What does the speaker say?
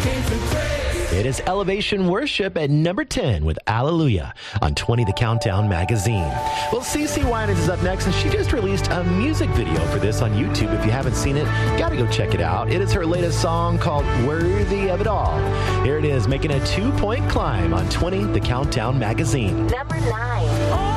It is Elevation Worship at number 10 with Alleluia on 20 The Countdown magazine. Well, CeCe Winans is up next, and she just released a music video for this on YouTube. If you haven't seen it, gotta go check it out. It is her latest song called Worthy of It All. Here it is, making a 2-point climb on 20 The Countdown magazine. Number 9.